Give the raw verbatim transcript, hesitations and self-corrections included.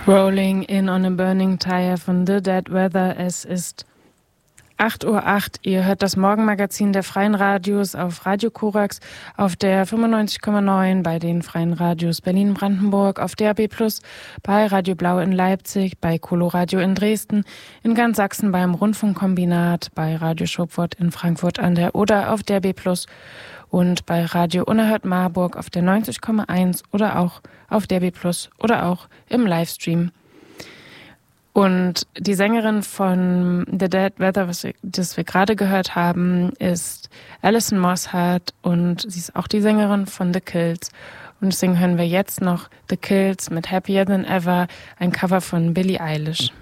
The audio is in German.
Rolling in on a Burning Tire von The Dead Weather. Es ist acht Uhr acht. Ihr hört das Morgenmagazin der Freien Radios auf Radio Korax, auf der fünfundneunzig Komma neun bei den Freien Radios Berlin-Brandenburg, auf D A B plus, bei Radio Blau in Leipzig, bei Coloradio in Dresden, in ganz Sachsen beim Rundfunkkombinat, bei Radio Schopfurt in Frankfurt an der Oder auf D A B plus und bei Radio Unerhört Marburg auf der neunzig Komma eins oder auch auf D A B plus oder auch im Livestream. Und die Sängerin von The Dead Weather, was wir, das wir gerade gehört haben, ist Alison Mosshart und sie ist auch die Sängerin von The Kills. Und deswegen hören wir jetzt noch The Kills mit Happier Than Ever, ein Cover von Billie Eilish.